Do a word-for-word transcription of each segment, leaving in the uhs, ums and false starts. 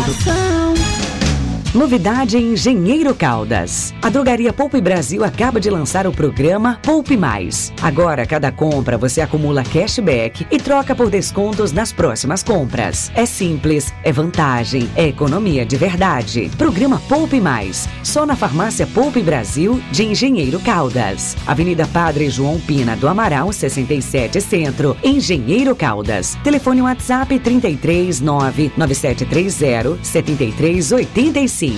Moção. Novidade em Engenheiro Caldas. A Drogaria Poupe Brasil acaba de lançar o programa Poupe Mais. Agora, cada compra você acumula cashback e troca por descontos nas próximas compras. É simples, é vantagem, é economia de verdade. Programa Poupe Mais. Só na Farmácia Poupe Brasil de Engenheiro Caldas. Avenida Padre João Pina do Amaral, sessenta e sete Centro, Engenheiro Caldas. Telefone WhatsApp trinta e três, nove nove sete três zero, sete três oito cinco.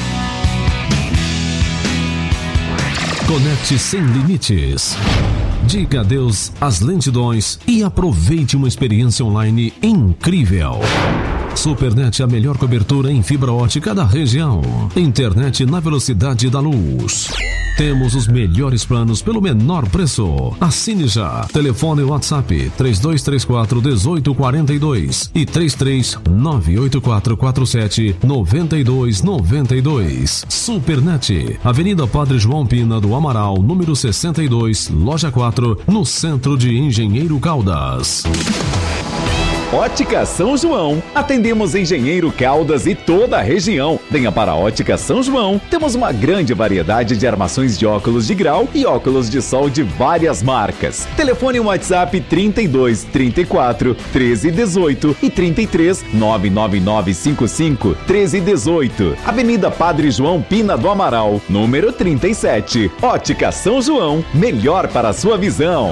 Conecte sem limites. Diga adeus às lentidões e aproveite uma experiência online incrível. Supernet, a melhor cobertura em fibra ótica da região. Internet na velocidade da luz. Temos os melhores planos pelo menor preço. Assine já. Telefone WhatsApp três dois três quatro, um oito quatro dois e três três nove oito quatro quatro sete nove dois nove dois. Supernet, Avenida Padre João Pina do Amaral, número sessenta e dois, loja quatro, no centro de Engenheiro Caldas. Ótica São João. Atendemos Engenheiro Caldas e toda a região. Venha para a Ótica São João. Temos uma grande variedade de armações de óculos de grau e óculos de sol de várias marcas. Telefone WhatsApp trinta e dois, trinta e quatro, treze dezoito e trinta e três, nove nove nove cinco cinco, treze dezoito. Avenida Padre João Pina do Amaral, número trinta e sete. Ótica São João. Melhor para a sua visão.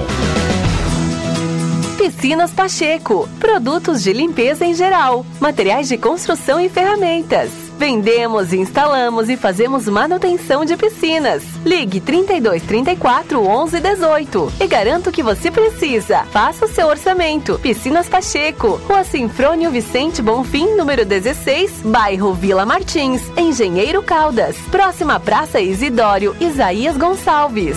Piscinas Pacheco, produtos de limpeza em geral, materiais de construção e ferramentas. Vendemos, instalamos e fazemos manutenção de piscinas. Ligue trinta e dois, trinta e quatro, onze dezoito e garanto que você precisa. Faça o seu orçamento. Piscinas Pacheco, Rua Sinfrônio Vicente Bonfim, número dezesseis, bairro Vila Martins, Engenheiro Caldas. Próxima Praça Isidório Isaías Gonçalves.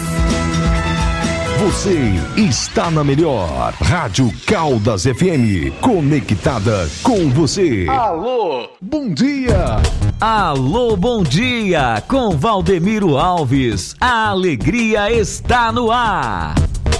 Você está na melhor Rádio Caldas F M, conectada com você. Alô, bom dia. Alô, bom dia, com Valdemiro Alves. A alegria está no ar.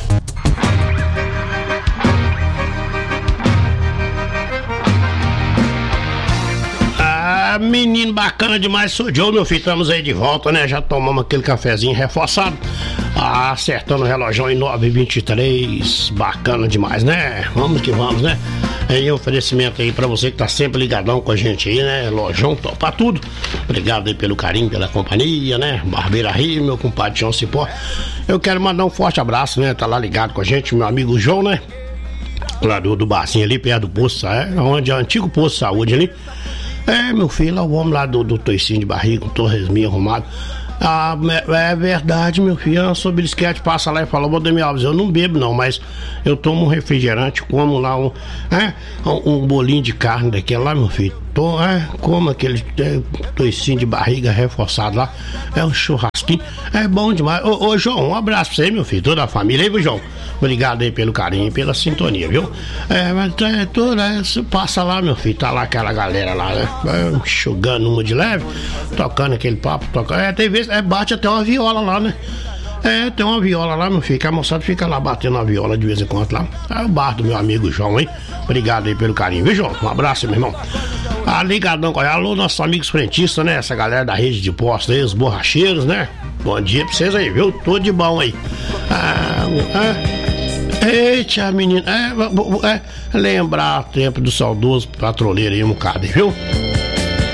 Ah, menino bacana demais, sou Joe, meu filho, estamos aí de volta, né? Já tomamos aquele cafezinho reforçado. Ah, acertando o relógio em nove e vinte e três, bacana demais, né? Vamos que vamos, né? Em oferecimento aí pra você que tá sempre ligadão com a gente aí, né? Lojão topa tudo. Obrigado aí pelo carinho, pela companhia, né? Barbeira Rio, meu compadre João Cipó. Eu quero mandar um forte abraço, né? Tá lá ligado com a gente, meu amigo João, né? Lá do, do barzinho ali, perto do posto, é, onde é o antigo posto de saúde ali. É, meu filho, lá o homem lá do, do toicinho de barriga, com torresminho arrumado. Ah, é verdade, meu filho. Eu sou belisquete, passa lá e fala: Valdemir Alves, eu não bebo não, mas eu tomo um refrigerante, como lá um, é, um, um bolinho de carne daquele lá, meu filho. Tô, é, como aquele é, toicinho de barriga reforçado lá. É um churrasquinho. É bom demais. Ô, ô João, um abraço pra você, meu filho, toda a família aí, viu, João? Obrigado aí pelo carinho e pela sintonia, viu? É, mas é, tudo, é, passa lá, meu filho, tá lá aquela galera lá, né? É, jogando uma de leve, tocando aquele papo, tocando. É, tem vezes, é, bate até uma viola lá, né? É, tem uma viola lá, meu filho, que a moçada fica lá batendo a viola de vez em quando lá. É o bar do meu amigo João, hein? Obrigado aí pelo carinho, viu, João? Um abraço, meu irmão. Ah, ligadão, alô, nossos amigos frentistas, né? Essa galera da rede de postos aí, os borracheiros, né? Bom dia pra vocês aí, viu? Tudo de bom aí. Ah, é. Eita, menina, é, é, lembrar o tempo do saudoso patroleiro aí um bocado, viu?